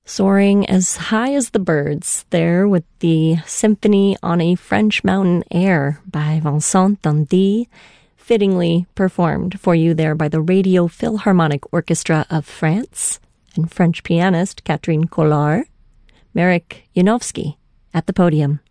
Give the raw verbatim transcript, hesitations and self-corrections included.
Soaring as high as the birds, there with the Symphony on a French Mountain Air by Vincent Tandy, fittingly performed for you there by the Radio Philharmonic Orchestra of France and French pianist Catherine Collard. Marek Janowski at the podium.